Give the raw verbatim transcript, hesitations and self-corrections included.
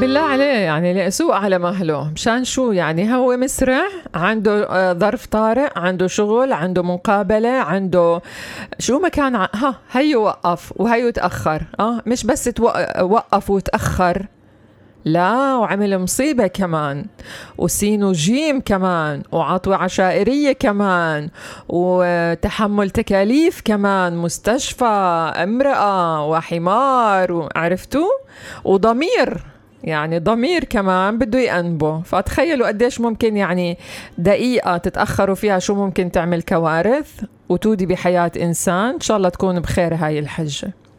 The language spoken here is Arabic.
بالله عليه يعني سوء على مهله مشان شو يعني؟ هو مسرع، عنده آه، ظرف طارئ، عنده شغل، عنده مقابلة، عنده شو مكان ع... ها هيو وقف وهيو تأخر. اه مش بس توقف وتأخر، لا وعمل مصيبة كمان، وسين وجيم كمان، وعطوة عشائرية كمان، وتحمل تكاليف كمان، مستشفى، امرأة وحمار، عرفتوا؟ وضمير، يعني ضمير كمان بده يأنبه. فتخيلوا قديش ممكن يعني دقيقة تتأخروا فيها شو ممكن تعمل كوارث وتودي بحياة إنسان. إن شاء الله تكون بخير هاي الحجة.